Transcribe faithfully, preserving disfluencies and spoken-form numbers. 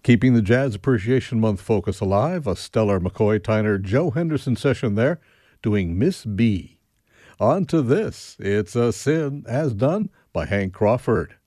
Keeping the Jazz Appreciation Month focus alive, a stellar McCoy Tyner Joe Henderson session there, doing Miss B. On to this, It's a Sin, as done by Hank Crawford.